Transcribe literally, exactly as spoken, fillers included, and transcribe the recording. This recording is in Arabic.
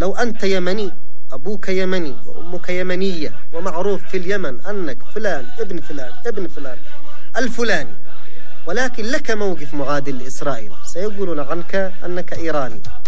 لو أنت يمني، أبوك يمني وأمك يمنية، ومعروف في اليمن أنك فلان ابن فلان ابن فلان الفلاني، ولكن لك موقف معادل لإسرائيل، سيقولون عنك أنك إيراني.